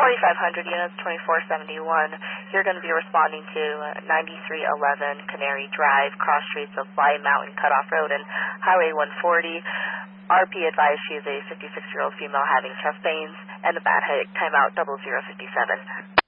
4,500 units, 2471. You're going to be responding to 9311 Canary Drive, cross streets of Fly Mountain Cutoff Road and Highway 140. RP advised she is a 56-year-old female having chest pains and a bad headache. Timeout 0057.